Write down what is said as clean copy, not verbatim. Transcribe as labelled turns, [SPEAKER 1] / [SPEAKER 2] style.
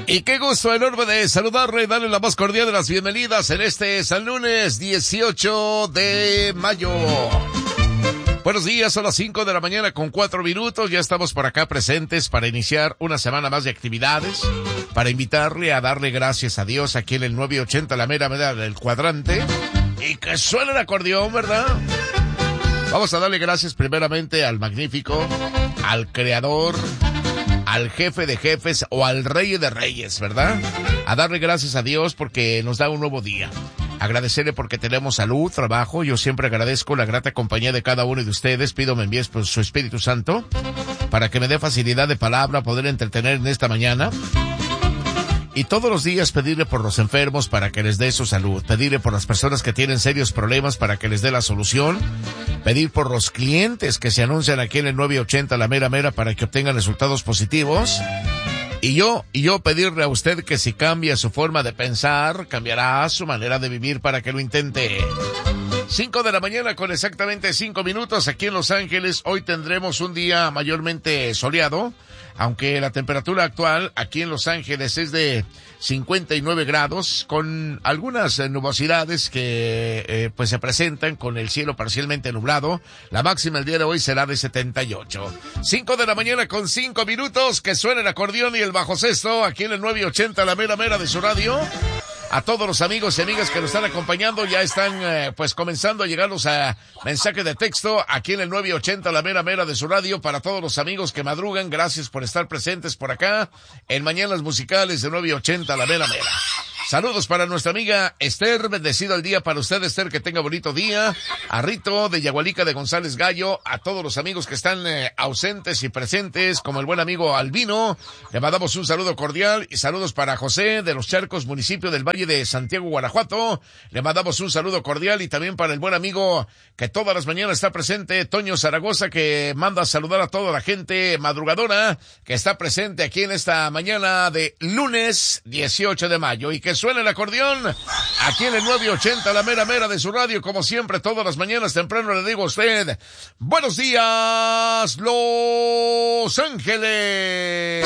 [SPEAKER 1] Y qué gusto enorme de saludarle y darle la más cordial de las bienvenidas en este San Lunes 18 de mayo. Buenos días, son las 5 de la mañana con 4 minutos. Ya estamos por acá presentes para iniciar una semana más de actividades, para invitarle a darle gracias a Dios aquí en el 980, la mera del cuadrante. Y que suene el acordeón, ¿verdad? Vamos a darle gracias primeramente al magnífico, al creador, al jefe de jefes o al rey de reyes, ¿verdad? A darle gracias a Dios porque nos da un nuevo día. Agradecerle porque tenemos salud, trabajo. Yo siempre agradezco la grata compañía de cada uno de ustedes. Pido me envíes por su Espíritu Santo para que me dé facilidad de palabra, poder entretener en esta mañana. Y todos los días pedirle por los enfermos para que les dé su salud. Pedirle por las personas que tienen serios problemas para que les dé la solución. Pedir por los clientes que se anuncian aquí en el 980, la mera, para que obtengan resultados positivos. Y yo pedirle a usted que si cambia su forma de pensar, cambiará su manera de vivir para que lo intente. 5 de la mañana con exactamente 5 minutos aquí en Los Ángeles. Hoy tendremos un día mayormente soleado, aunque la temperatura actual aquí en Los Ángeles es de 59 grados, con algunas nubosidades que pues se presentan con el cielo parcialmente nublado. La máxima el día de hoy será de 78. 5 de la mañana con 5 minutos, que suene el acordeón y el bajo sexto aquí en el 980, la mera de su radio. A todos los amigos y amigas que nos están acompañando, ya están pues comenzando a llegar los mensajes de texto aquí en el 980, la mera de su radio. Para todos los amigos que madrugan, gracias por estar presentes por acá en Mañanas Musicales de 980, la mera. Saludos para nuestra amiga Esther, bendecido el día para usted, Esther, que tenga bonito día. A Rito de Yagualica de González Gallo, a todos los amigos que están ausentes y presentes, como el buen amigo Albino, le mandamos un saludo cordial. Y saludos para José de Los Charcos, municipio del Valle de Santiago, Guanajuato, le mandamos un saludo cordial. Y también para el buen amigo que todas las mañanas está presente, Toño Zaragoza, que manda a saludar a toda la gente madrugadora que está presente aquí en esta mañana de lunes 18 de mayo. Y que suena el acordeón aquí en el 980, la mera de su radio. Como siempre, todas las mañanas temprano le digo a usted, buenos días, Los Ángeles.